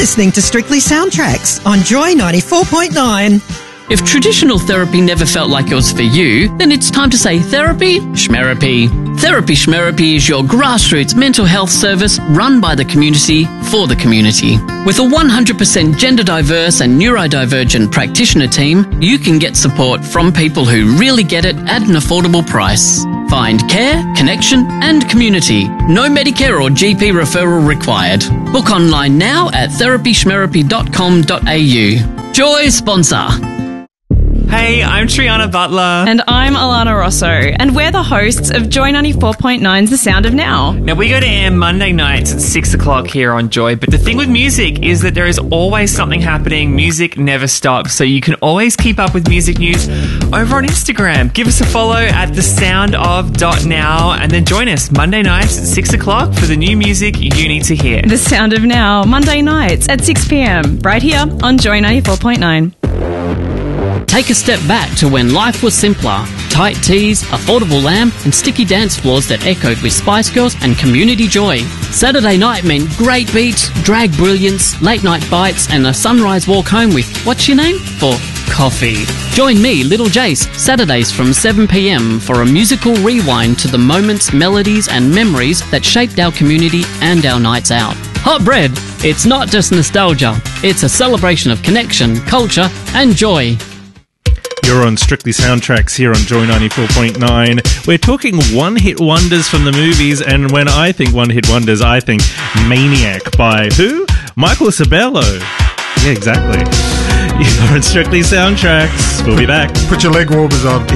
listening to Strictly Soundtracks on Joy 94.9. If traditional therapy never felt like it was for you, then it's time to say therapy schmerapy. Therapy Schmerapy is your grassroots mental health service run by the community for the community. With a 100% gender diverse and neurodivergent practitioner team, you can get support from people who really get it at an affordable price. Find care, connection and community. No Medicare or GP referral required. Book online now at therapyschmerapy.com.au. Joy sponsor. Hey, I'm Triana Butler. And I'm Alana Rosso, and we're the hosts of Joy 94.9's The Sound of Now. Now, we go to air Monday nights at 6 o'clock here on Joy, but the thing with music is that there is always something happening. Music never stops, so you can always keep up with music news over on Instagram. Give us a follow at thesoundof.now, and then join us Monday nights at 6 o'clock for the new music you need to hear. The Sound of Now, Monday nights at 6 p.m, right here on Joy 94.9. Take a step back to when life was simpler. Tight tees, affordable lamb, and sticky dance floors that echoed with Spice Girls and community joy. Saturday night meant great beats, drag brilliance, late night bites, and a sunrise walk home with, what's your name? For coffee. Join me, Little Jace, Saturdays from 7 p.m. for a musical rewind to the moments, melodies, and memories that shaped our community and our nights out. Hot Bread. It's not just nostalgia. It's a celebration of connection, culture, and joy. You're on Strictly Soundtracks here on Joy 94.9. We're talking one-hit wonders from the movies, and when I think one-hit wonders, I think Maniac by who? Michael Sabello. Yeah, exactly. You're on Strictly Soundtracks. We'll be back. Put your leg warmers on.